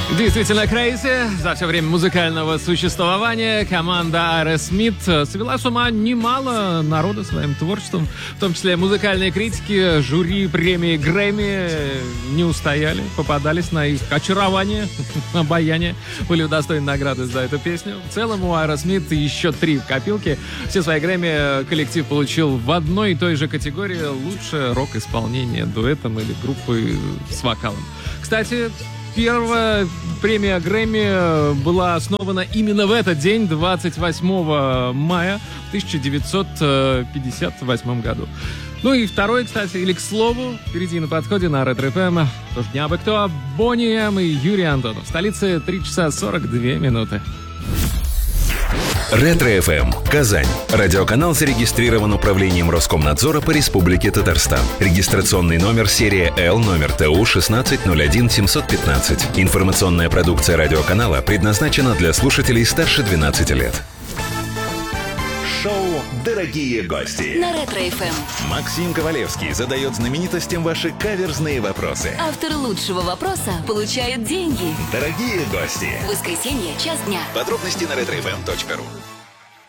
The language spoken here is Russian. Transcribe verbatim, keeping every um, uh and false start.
Действительно crazy. За все время музыкального существования команда Aerosmith свела с ума немало народа своим творчеством, в том числе музыкальные критики, жюри премии Грэмми не устояли, попадались на их очарование, обаяние, были удостоены награды за эту песню. В целом у Aerosmith еще три в копилке. Все свои Грэмми коллектив получил в одной и той же категории: лучшее рок-исполнение дуэтом или группой с вокалом. Кстати, первая премия Грэмми была основана именно в этот день, двадцать восьмого мая тысяча девятьсот пятьдесят восьмом году. Ну и второй, кстати, или к слову, впереди на подходе на Ретро эф эм, тоже не абы кто, Бонни Эм и Юрий Антонов. В столице три часа сорок две минуты. Ретро эф эм, Казань. Радиоканал зарегистрирован управлением Роскомнадзора по Республике Татарстан. Регистрационный номер серия Л, номер Т У шестнадцать ноль один семьсот пятнадцать. Информационная продукция радиоканала предназначена для слушателей старше двенадцати лет. Шоу «Дорогие гости» на Ретро эф эм. Максим Ковалевский задает знаменитостям ваши каверзные вопросы. Автор лучшего вопроса получает деньги. Дорогие гости. Воскресенье, час дня. Подробности на ретро эф эм точка ру.